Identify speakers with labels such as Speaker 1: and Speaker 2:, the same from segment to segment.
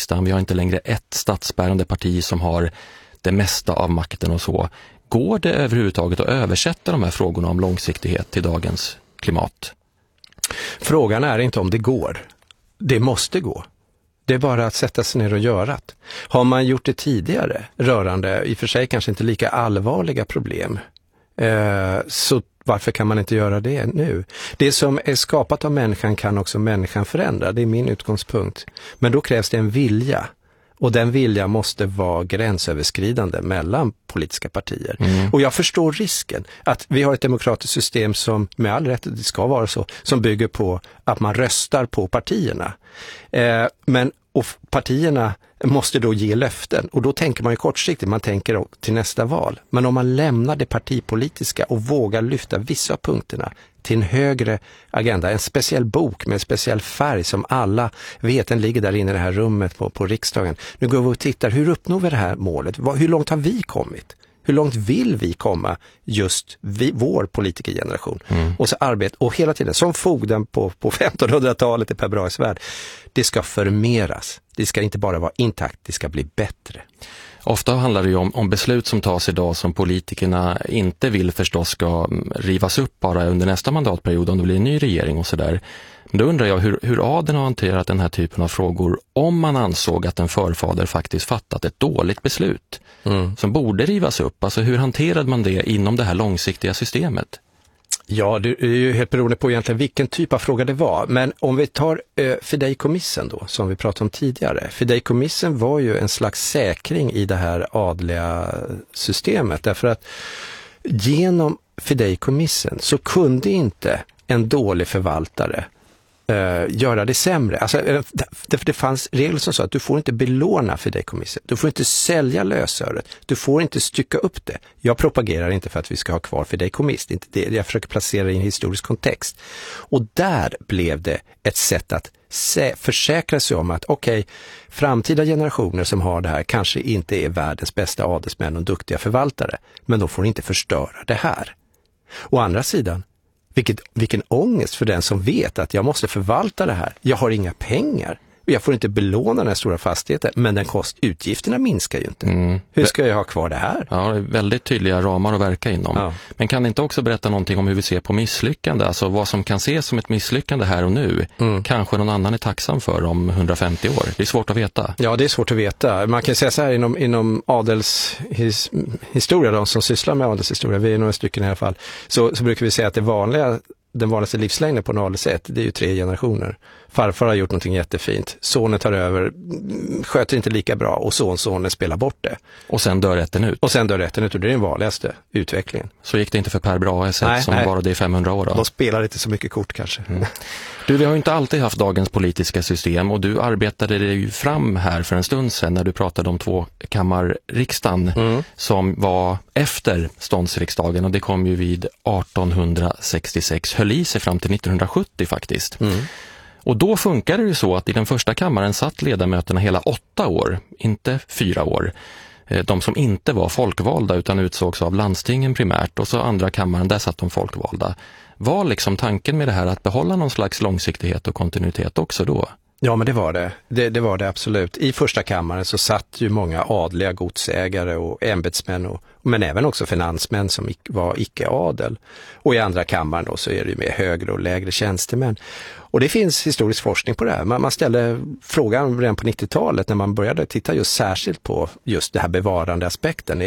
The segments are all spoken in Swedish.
Speaker 1: riksdagen. Vi har inte längre ett statsbärande parti som har det mesta av makten och så. Går det överhuvudtaget att översätta de här frågorna om långsiktighet till dagens klimat?
Speaker 2: Frågan är inte om det går. Det måste gå. Det är bara att sätta sig ner och göra det. Har man gjort det tidigare rörande, i och för sig kanske inte lika allvarliga problem, så varför kan man inte göra det nu? Det som är skapat av människan kan också människan förändra. Det är min utgångspunkt. Men då krävs det en vilja. Och den vilja måste vara gränsöverskridande mellan politiska partier. Och jag förstår risken att vi har ett demokratiskt system som med all rätt, det ska vara så, som bygger på att man röstar på partierna. Och partierna måste då ge löften. Och då tänker man ju kortsiktigt, man tänker till nästa val. Men om man lämnar det partipolitiska och vågar lyfta vissa av punkterna till en högre agenda, en speciell bok med en speciell färg som alla vet, den ligger där inne i det här rummet på riksdagen. Nu går vi och tittar, hur uppnår vi det här målet? Hur långt har vi kommit? Hur långt vill vi komma, just vår politikergeneration? Och så arbete, och hela tiden, som fogden på 1500-talet i Per Brahes värld, det ska förmeras. Det ska inte bara vara intakt, det ska bli bättre.
Speaker 1: Ofta handlar det ju om beslut som tas idag som politikerna inte vill förstås ska rivas upp bara under nästa mandatperiod om det blir en ny regering och sådär. Då undrar jag hur adeln har hanterat den här typen av frågor om man ansåg att en förfader faktiskt fattat ett dåligt beslut som borde rivas upp. Alltså hur hanterade man det inom det här långsiktiga systemet?
Speaker 2: Ja, det är ju helt beroende på egentligen vilken typ av fråga det var. Men om vi tar fideikommissen då, som vi pratade om tidigare. Fideikommissen var ju en slags säkring i det här adliga systemet. Därför att genom fideikommissen så kunde inte en dålig förvaltare göra det sämre. Alltså, det fanns regler som sa att du får inte belåna fideikommissen. Du får inte sälja lösöret. Du får inte stycka upp det. Jag propagerar inte för att vi ska ha kvar fideikommiss. Det är inte det. Jag försöker placera det i en historisk kontext. Och där blev det ett sätt att försäkra sig om att framtida generationer som har det här kanske inte är världens bästa adelsmän och duktiga förvaltare. Men de får inte förstöra det här. Å andra sidan, vilken ångest för den som vet att jag måste förvalta det här. Jag har inga pengar. Jag får inte belåna den här stora fastigheten, men utgifterna minskar ju inte. Hur ska jag ha kvar det här?
Speaker 1: Ja, det är väldigt tydliga ramar att verka inom. Ja. Men kan ni inte också berätta någonting om hur vi ser på misslyckande? Alltså vad som kan ses som ett misslyckande här och nu, kanske någon annan är tacksam för om 150 år. Det är svårt att veta. Ja,
Speaker 2: det är svårt att veta. Man kan säga så här inom adelshistoria, de som sysslar med adelshistoria, vi är några stycken i alla fall, så brukar vi säga att den vanligaste livslängden på en adelsätt, det är ju 3 generationer. Farfar har gjort någonting jättefint. Sonen tar över, sköter inte lika bra och sonen spelar bort det.
Speaker 1: Och sen dör rätten ut.
Speaker 2: Och det är den vanligaste utvecklingen.
Speaker 1: Så gick det inte för Per Brahe som bara det i 500 år då?
Speaker 2: De spelar inte så mycket kort kanske.
Speaker 1: Du, vi har ju inte alltid haft dagens politiska system och du arbetade det ju fram här för en stund sedan när du pratade om tvåkammarriksdagen som var efter ståndsriksdagen och det kom ju vid 1866, höll i sig fram till 1970 faktiskt. Och då funkade det ju så att i den första kammaren satt ledamöterna hela 8 år, inte 4 år. De som inte var folkvalda utan utsågs av landstingen primärt och så andra kammaren, där satt de folkvalda. Var liksom tanken med det här att behålla någon slags långsiktighet och kontinuitet också då?
Speaker 2: Ja, men det var det. Det var det absolut. I första kammaren så satt ju många adliga godsägare och ämbetsmän men även också finansmän som var icke-adel. Och i andra kammaren då så är det ju med högre och lägre tjänstemän. Och det finns historisk forskning på det här. Man ställde frågan redan på 90-talet när man började titta just särskilt på just det här bevarande aspekten.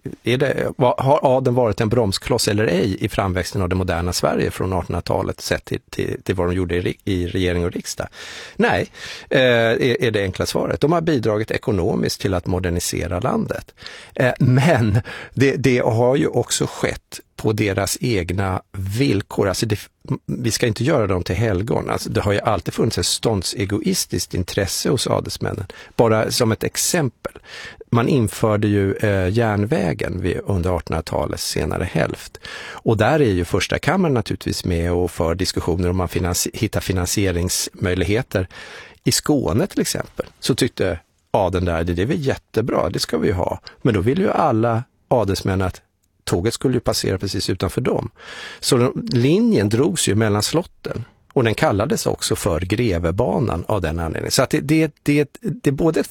Speaker 2: Har adeln varit en bromskloss eller ej i framväxten av det moderna Sverige från 1800-talet sett till vad de gjorde i regering och riksdag? Nej, är det enkla svaret. De har bidragit ekonomiskt till att modernisera landet. Men det har ju också skett på deras egna villkor. Alltså vi ska inte göra dem till helgon. Alltså det har ju alltid funnits ett ståndsegoistiskt intresse hos adelsmännen. Bara som ett exempel. Man införde ju järnvägen under 1800-talets senare hälft. Och där är ju första kammaren naturligtvis med och för diskussioner om man hittar finansieringsmöjligheter. I Skåne till exempel så tyckte adeln där, det är väl jättebra, det ska vi ha. Men då vill ju alla adelsmän att tåget skulle ju passera precis utanför dem. Så linjen drogs ju mellan slotten och den kallades också för Grevebanan av den anledningen. Så att det är både ett